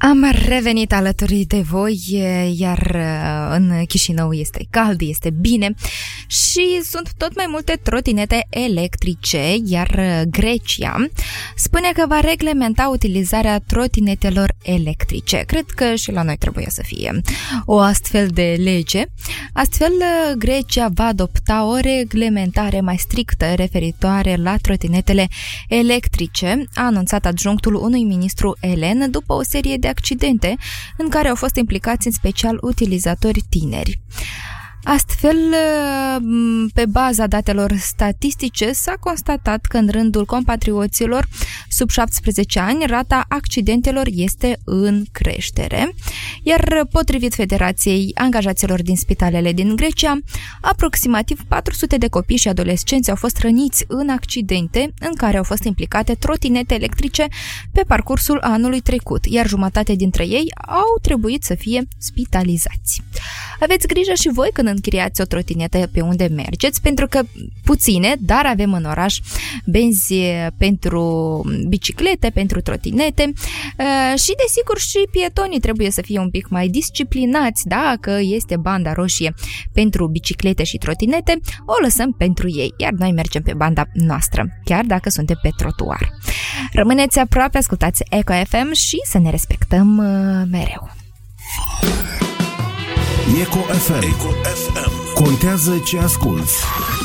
Am revenit alături de voi, iar în Chișinău este cald, este bine și sunt tot mai multe trotinete electrice, iar Grecia spune că va reglementa utilizarea trotinetelor electrice. Cred că și la noi trebuie să fie o astfel de lege. Astfel, Grecia va adopta o reglementare mai strictă referitoare la trotinetele electrice, a anunțat adjunctul unui ministru elen după o serie de accidente în care au fost implicați în special utilizatori tineri. Astfel, pe baza datelor statistice, s-a constatat că în rândul compatrioților sub 17 ani rata accidentelor este în creștere, iar potrivit Federației Angajaților din spitalele din Grecia, aproximativ 400 de copii și adolescenți au fost răniți în accidente în care au fost implicate trotinete electrice pe parcursul anului trecut, iar jumătate dintre ei au trebuit să fie spitalizați. Aveți grijă și voi când închiriați o trotinetă pe unde mergeți, pentru că puține, dar avem în oraș benzi pentru biciclete, pentru trotinete și desigur și pietonii trebuie să fie un pic mai disciplinați. Dacă este banda roșie pentru biciclete și trotinete, o lăsăm pentru ei, iar noi mergem pe banda noastră, chiar dacă suntem pe trotuar. Rămâneți aproape, ascultați Eco FM și să ne respectăm mereu. Eco FM. Contează ce asculți.